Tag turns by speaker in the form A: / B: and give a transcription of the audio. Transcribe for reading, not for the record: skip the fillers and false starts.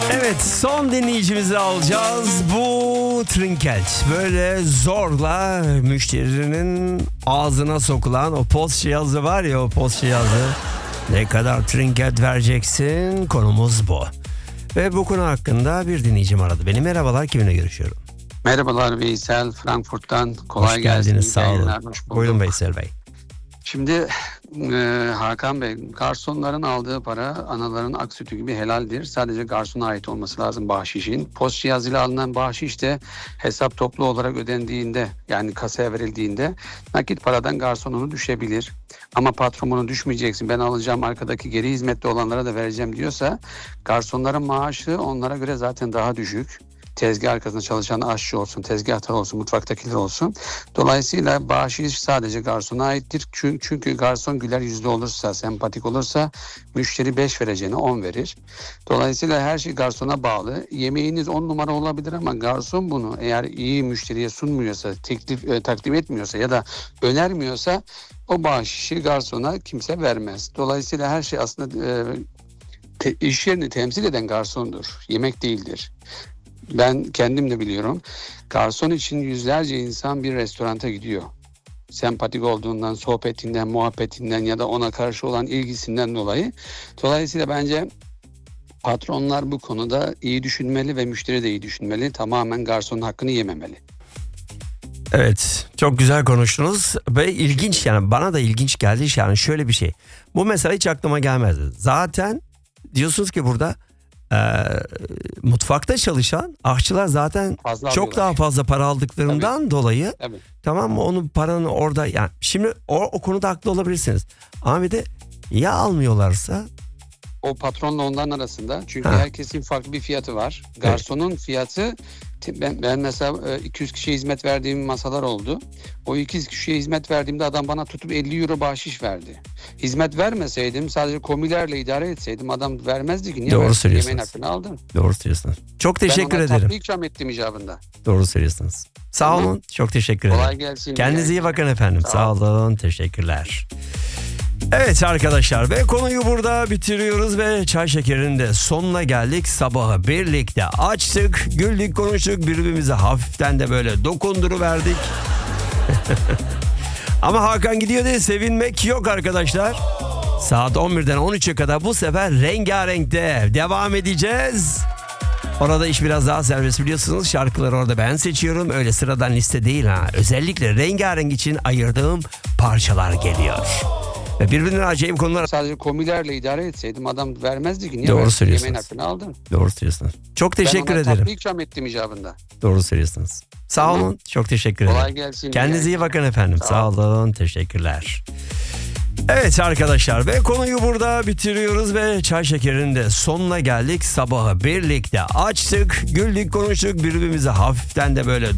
A: Evet, son dinleyicimizi alacağız. Bu trinket böyle zorla müşterinin ağzına sokulan o post cihazı var ya, o post cihazı. Ne kadar trinket vereceksin? Konumuz bu. Ve bu konu hakkında bir dinleyicim aradı beni. Merhabalar, kiminle görüşüyorum?
B: Merhabalar Veysel, Frankfurt'tan. Kolay
A: Hoş geldiniz,
B: gelsin.
A: sağ olun.
B: Hoş bulduk.
A: Buyurun Veysel Bey.
B: Şimdi Hakan Bey, garsonların aldığı para anaların ak sütü gibi helaldir. Sadece garsona ait olması lazım bahşişin. Post cihazıyla alınan bahşiş de hesap toplu olarak ödendiğinde, yani kasaya verildiğinde nakit paradan garsonunu düşebilir. Ama patronunu düşmeyeceksin, ben alacağım, arkadaki geri hizmetli olanlara da vereceğim diyorsa garsonların maaşı onlara göre zaten daha düşük. Tezgah arkasında çalışan aşçı olsun, tezgahtar olsun, mutfaktakiler olsun. Dolayısıyla bahşiş sadece garsona aittir. Çünkü garson güler yüzlü olursa, sempatik olursa müşteri 5 vereceğine 10 verir. Dolayısıyla her şey garsona bağlı. Yemeğiniz 10 numara olabilir ama garson bunu eğer iyi müşteriye sunmuyorsa, takdim etmiyorsa ya da önermiyorsa o bahşişi garsona kimse vermez. Dolayısıyla her şey aslında iş yerini temsil eden garsondur, yemek değildir. Ben kendim de biliyorum. Garson için yüzlerce insan bir restoranta gidiyor. Sempatik olduğundan, sohbetinden, muhabbetinden ya da ona karşı olan ilgisinden dolayı. Dolayısıyla bence patronlar bu konuda iyi düşünmeli ve müşteri de iyi düşünmeli. Tamamen garsonun hakkını yememeli.
A: Evet, çok güzel konuştunuz ve ilginç, yani bana da ilginç geldi. Yani şöyle bir şey. Bu mesela hiç aklıma gelmezdi. Zaten diyorsunuz ki burada mutfakta çalışan aşçılar zaten
B: Fazla
A: çok
B: alıyorlar.
A: daha fazla para aldıklarından dolayı,
B: Evet.
A: tamam mı, onun paranı orada, yani şimdi o konuda haklı olabilirsiniz. Ama bir de ya almıyorlarsa?
B: O patronla onların arasında. Çünkü herkesin farklı bir fiyatı var. Garsonun fiyatı, ben mesela 200 kişiye hizmet verdiğim masalar oldu. O 200 kişiye hizmet verdiğimde adam bana tutup 50 euro bahşiş verdi. Hizmet vermeseydim, sadece komilerle idare etseydim adam vermezdi ki. Niye
A: Doğru
B: versin?
A: söylüyorsunuz.
B: Yemeğin hakkını aldın.
A: Doğru söylüyorsunuz. Çok teşekkür
B: Ben ona
A: ederim.
B: tatlı ikram ettim icabında.
A: Doğru söylüyorsunuz. Sağ
B: Tamam.
A: olun. Çok teşekkür
B: Kolay
A: ederim.
B: gelsin.
A: Kendinize iyi bakın efendim.
B: Sağ
A: Sağ olun. Teşekkürler. Evet arkadaşlar, ve konuyu burada bitiriyoruz ve çay şekerinin de sonuna geldik. Sabahı birlikte açtık, güldük, konuştuk, birbirimize hafiften de böyle dokunduruverdik. Ama Hakan gidiyor diye sevinmek yok arkadaşlar. Saat 11'den 13'e kadar bu sefer rengarenkte devam edeceğiz. Orada iş biraz daha serbest, biliyorsunuz. Şarkıları orada ben seçiyorum. Öyle sıradan liste değil ha. Özellikle rengarenk için ayırdığım parçalar geliyor. Ve birbirinden acayip konular.
B: Sadece komilerle idare etseydim adam vermezdi ki. Niye
A: Doğru
B: versin?
A: söylüyorsunuz.
B: Yemeğin hakkını aldın.
A: Doğru söylüyorsunuz. Çok teşekkür
B: Ben ona
A: ederim.
B: tatlı ikram ettim icabında.
A: Doğru söylüyorsunuz. Sağ
B: Tamam.
A: olun. Çok teşekkür
B: Kolay
A: ederim.
B: gelsin.
A: Kendinize iyi bakın efendim. Sağ
B: Sağ
A: olun. Teşekkürler. Evet arkadaşlar, ve konuyu burada bitiriyoruz ve çay şekerinin de sonuna geldik. Sabahı birlikte açtık, güldük, konuştuk, birbirimize hafiften de böyle